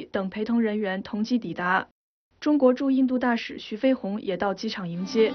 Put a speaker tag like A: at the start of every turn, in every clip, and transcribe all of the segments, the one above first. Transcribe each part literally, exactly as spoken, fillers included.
A: 席等陪同人员同机抵达。中国驻印度大使徐飞鸿也到机场迎接。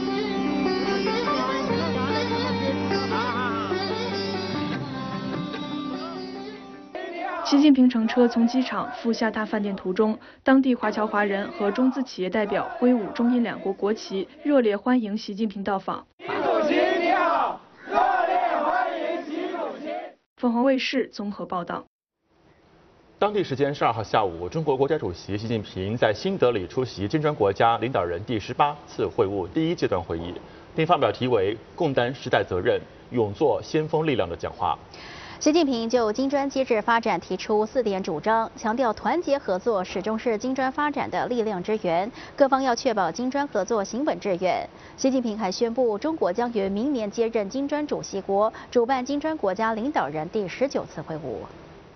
A: 习近平乘车从机场赴下榻饭店途中，当地华侨华人和中资企业代表挥舞中印两国国旗，热烈欢迎习近平到访。
B: 习主席你好，热烈欢迎习主席。
A: 凤凰卫视综合报道。
C: 当地时间十二号下午，中国国家主席习近平在新德里出席金砖国家领导人第十八次会晤第一阶段会议，并发表题为“共担时代责任，勇做先锋力量”的讲话。
D: 习近平就金砖机制发展提出四点主张，强调团结合作始终是金砖发展的力量之源，各方要确保金砖合作行稳致远。习近平还宣布，中国将于明年接任金砖主席国，主办金砖国家领导人第十九次会晤。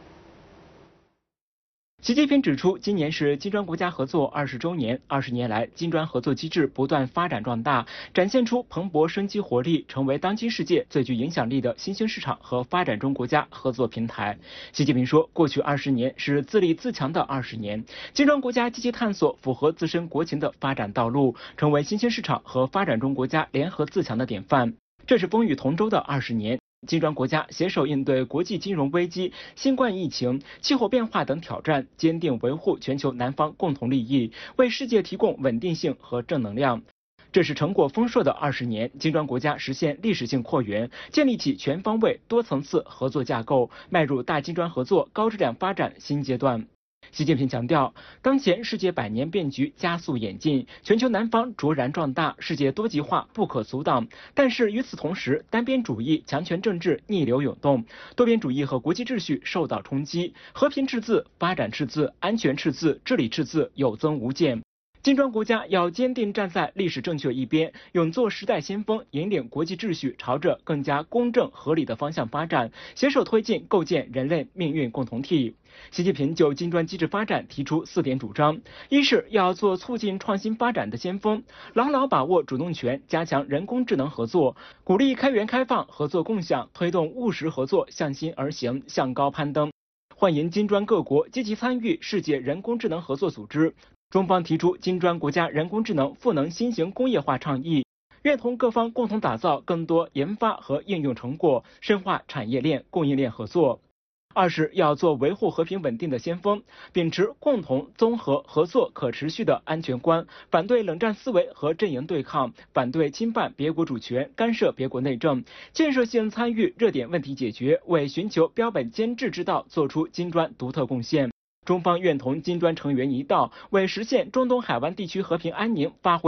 E: 习近平指出，今年是金砖国家合作二十周年，二十年来，金砖合作机制不断发展壮大，展现出蓬勃生机活力，成为当今世界最具影响力的新兴市场和发展中国家合作平台。习近平说，过去二十年是自立自强的二十年，金砖国家积极探索符合自身国情的发展道路，成为新兴市场和发展中国家联合自强的典范。这是风雨同舟的二十年。金砖国家携手应对国际金融危机、新冠疫情、气候变化等挑战，坚定维护全球南方共同利益，为世界提供稳定性和正能量。这是成果丰硕的二十年，金砖国家实现历史性扩员，建立起全方位、多层次合作架构，迈入大金砖合作高质量发展新阶段。习近平强调，当前世界百年变局加速演进，全球南方卓然壮大，世界多极化不可阻挡。但是与此同时，单边主义、强权政治逆流涌动，多边主义和国际秩序受到冲击，和平赤字、发展赤字、安全赤字、治理赤字有增无减。金砖国家要坚定站在历史正确一边，勇做时代先锋，引领国际秩序朝着更加公正合理的方向发展，携手推进构建人类命运共同体。习近平就金砖机制发展提出四点主张：一是要做促进创新发展的先锋，牢牢把握主动权，加强人工智能合作，鼓励开源开放、合作共享，推动务实合作向心而行、向高攀登。欢迎金砖各国积极参与世界人工智能合作组织。中方提出金砖国家人工智能赋能新型工业化倡议，愿同各方共同打造更多研发和应用成果，深化产业链、供应链合作。二是要做维护和平稳定的先锋，秉持共同、综合、合作、可持续的安全观，反对冷战思维和阵营对抗，反对侵犯别国主权、干涉别国内政，建设性参与热点问题解决，为寻求标本兼治之道做出金砖独特贡献。中方愿同金砖成员一道，为实现中东海湾地区和平安宁发挥